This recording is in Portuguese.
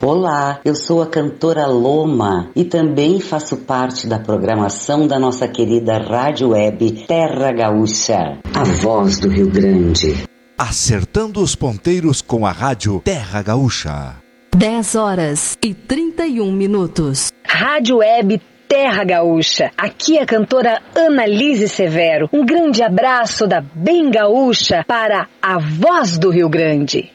Olá, eu sou a cantora Loma e também faço parte da programação da nossa querida rádio web Terra Gaúcha, a voz do Rio Grande. Acertando os ponteiros com a rádio Terra Gaúcha. 10h31. Rádio web Terra Gaúcha. Aqui é a cantora Annalise Severo. Um grande abraço da Bem Gaúcha para a voz do Rio Grande.